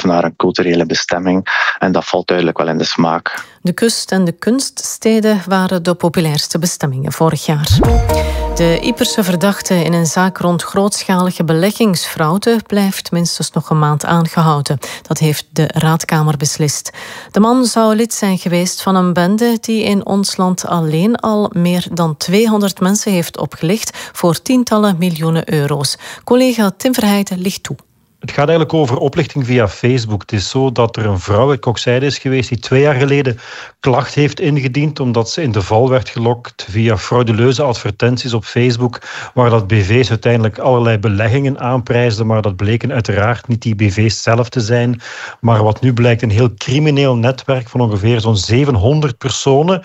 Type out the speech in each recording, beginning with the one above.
of naar een culturele bestemming. En dat valt duidelijk wel in de smaak. De kust- en de kunststeden waren de populairste bestemmingen vorig jaar. De Yperse verdachte in een zaak rond grootschalige beleggingsfraude blijft minstens nog een maand aangehouden. Dat heeft de Raadkamer beslist. De man zou lid zijn geweest van een bende die in ons land alleen al meer dan 200 mensen heeft opgelicht voor tientallen miljoenen euro's. Collega Tim Verheijden licht toe. Het gaat eigenlijk over oplichting via Facebook. Het is zo dat er een vrouw uit Kokzijde is geweest die 2 jaar geleden klacht heeft ingediend omdat ze in de val werd gelokt via frauduleuze advertenties op Facebook, waar dat BV's uiteindelijk allerlei beleggingen aanprijsden, maar dat bleken uiteraard niet die BV's zelf te zijn, maar wat nu blijkt een heel crimineel netwerk van ongeveer zo'n 700 personen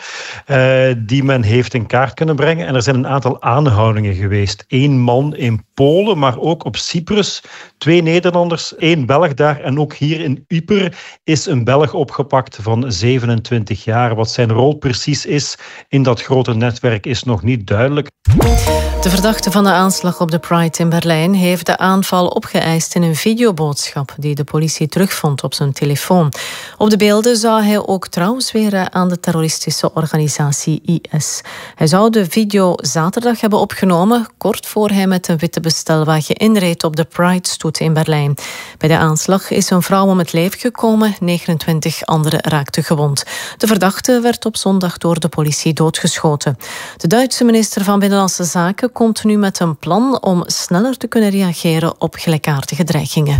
die men heeft in kaart kunnen brengen. En er zijn een aantal aanhoudingen geweest. 1 man in Polen, maar ook op Cyprus. 2 Nederlanders, 1 Belg daar. En ook hier in Yper is een Belg opgepakt van 27 jaar. Wat zijn rol precies is in dat grote netwerk is nog niet duidelijk. De verdachte van de aanslag op de Pride in Berlijn heeft de aanval opgeëist in een videoboodschap die de politie terugvond op zijn telefoon. Op de beelden zou hij ook trouw zweren aan de terroristische organisatie IS. Hij zou de video zaterdag hebben opgenomen, kort voor hij met een witte bestelwagen inreed op de Pride-stoet in Berlijn. Bij de aanslag is een vrouw om het leven gekomen, 29 anderen raakten gewond. De verdachte werd op zondag door de politie doodgeschoten. De Duitse minister van Binnenlandse Zaken komt nu met een plan om sneller te kunnen reageren op gelijkaardige dreigingen.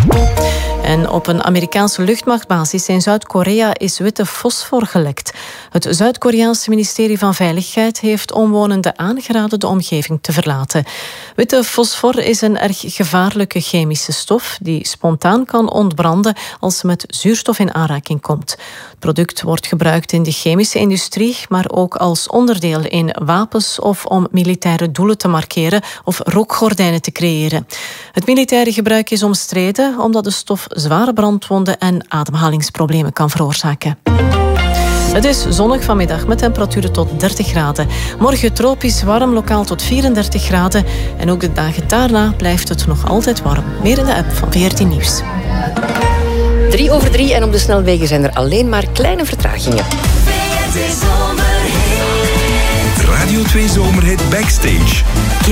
En op een Amerikaanse luchtmachtbasis in Zuid-Korea is witte fosfor gelekt. Het Zuid-Koreaanse ministerie van Veiligheid heeft omwonenden aangeraden de omgeving te verlaten. Witte fosfor is een erg gevaarlijke chemische stof die spontaan kan ontbranden als ze met zuurstof in aanraking komt. Het product wordt gebruikt in de chemische industrie, maar ook als onderdeel in wapens of om militaire doelen te markeren of rookgordijnen te creëren. Het militaire gebruik is omstreden omdat de stof zware brandwonden en ademhalingsproblemen kan veroorzaken. Het is zonnig vanmiddag met temperaturen tot 30 graden. Morgen tropisch warm, lokaal tot 34 graden. En ook de dagen daarna blijft het nog altijd warm. Meer in de app van VRT Nieuws. 3:03 en op de snelwegen zijn er alleen maar kleine vertragingen. Radio 2 Zomerhit Backstage.